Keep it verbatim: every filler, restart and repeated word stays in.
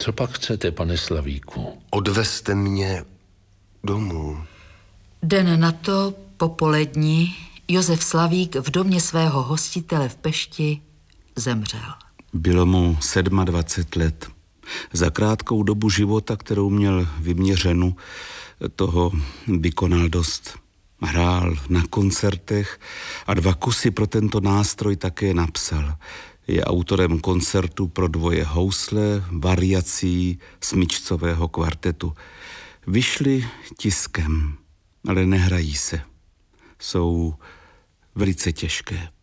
Co pak chcete, pane Slavíku? Odvezte mě domů. Den na to, popolední, Josef Slavík v domě svého hostitele v Pešti zemřel. Bylo mu dvacet sedm let. Za krátkou dobu života, kterou měl vyměřenu, toho vykonal dost. Hrál na koncertech a dva kusy pro tento nástroj také napsal. Je autorem koncertu pro dvoje housle, variací smyčcového kvartetu. Vyšly tiskem, ale nehrají se. Jsou velice těžké.